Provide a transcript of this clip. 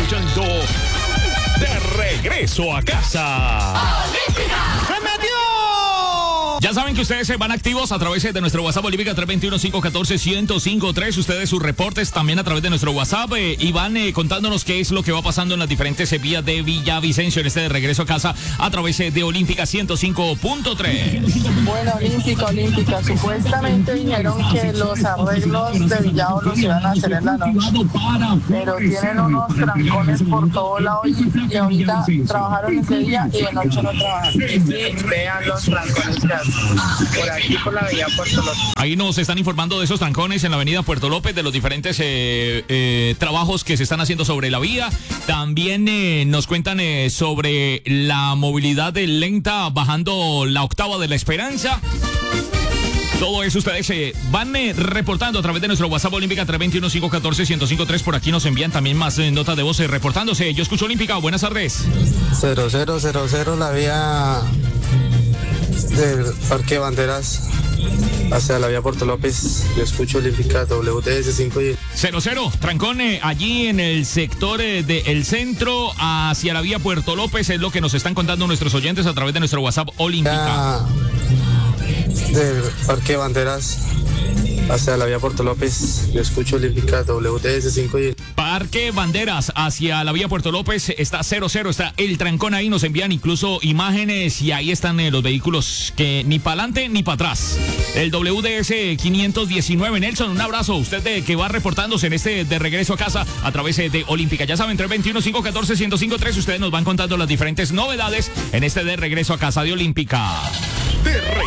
escuchando De Regreso a Casa. ¡Se metió! Ya saben que ustedes se van activos a través de nuestro WhatsApp Olímpica 321-514-1053. Ustedes sus reportes también a través de nuestro WhatsApp y van contándonos qué es lo que va pasando en las diferentes vías de Villavicencio en este de regreso a casa a través de Olímpica 105.3. Bueno, Olímpica. Supuestamente dijeron que los arreglos de Villado los iban a hacer en la noche, pero tienen unos trancones por todo lado y ahorita trabajaron ese día y de noche no trabajan. Y vean los trancones que hacen por aquí por la avenida Puerto López. Ahí nos están informando de esos trancones en la avenida Puerto López, de los diferentes trabajos que se están haciendo sobre la vía. También nos cuentan sobre la movilidad lenta bajando la octava de la Esperanza. Todo eso ustedes van reportando a través de nuestro WhatsApp Olímpica 321-514-1053. Por aquí nos envían también más notas de voz reportándose. Yo escucho Olímpica, buenas tardes. 0000 la vía del Parque Banderas hacia la vía Puerto López. Yo escucho Olímpica WTS 5 y 00, trancón allí en el sector del centro hacia la vía Puerto López. Es lo que nos están contando nuestros oyentes a través de nuestro WhatsApp Olímpica. Del Parque Banderas hacia la vía Puerto López. Yo escucho Olímpica WTS 5 y Parque Banderas hacia la vía Puerto López está 00, está el trancón ahí, nos envían incluso imágenes y ahí están los vehículos que ni para adelante ni para atrás. El WDS 519, Nelson, un abrazo, usted que va reportándose en este de regreso a casa a través de Olímpica. Ya saben, 321-514-1053, ustedes nos van contando las diferentes novedades en este de regreso a casa de Olímpica. De